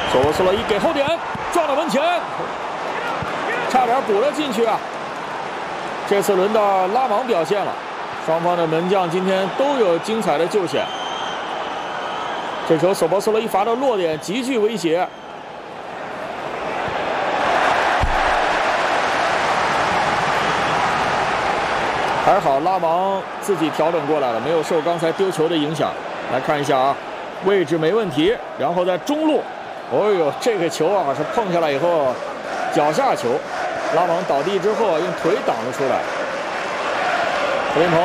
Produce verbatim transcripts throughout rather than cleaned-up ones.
索罗斯洛伊给后点，撞到门前，差点补了进去啊！这次轮到拉芒表现了，双方的门将今天都有精彩的救险。这球索博斯洛伊罚到落点，极具威胁。还好拉芒自己调整过来了，没有受刚才丢球的影响。来看一下啊，位置没问题，然后在中路，哦呦，这个球啊是碰下来以后，脚下球，拉芒倒地之后啊，用腿挡了出来。何云鹏，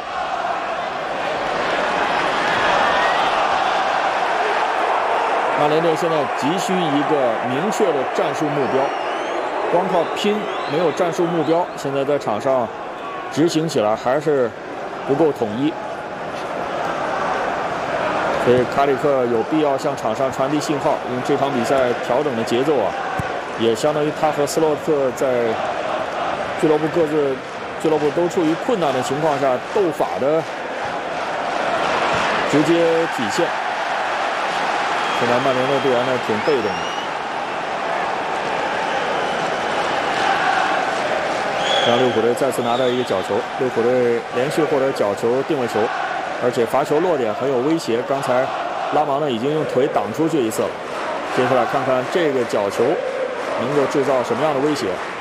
曼联队现在急需一个明确的战术目标，光靠拼没有战术目标，现在在场上执行起来还是不够统一，所以卡里克有必要向场上传递信号，因为这场比赛调整的节奏啊，也相当于他和斯洛特在俱乐部各自俱乐部都处于困难的情况下斗法的直接体现。现在曼联的队员呢挺被动的。让利物浦队再次拿到一个角球，利物浦队连续获得角球定位球，而且罚球落点很有威胁。刚才拉芒呢已经用腿挡出去一次了，接下来看看这个角球能够制造什么样的威胁。